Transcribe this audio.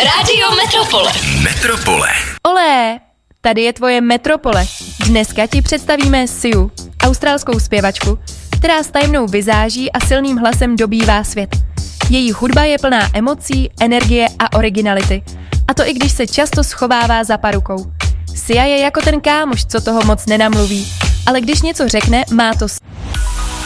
Rádio Metropole. Metropole. Olé, tady je tvoje Metropole. Dneska ti představíme Siu, australskou zpěvačku, která s tajemnou vizáží a silným hlasem dobývá svět. Její hudba je plná emocí, energie a originality. A to i když se často schovává za parukou. Sia je jako ten kámoš, co toho moc nenamluví, ale když něco řekne, má to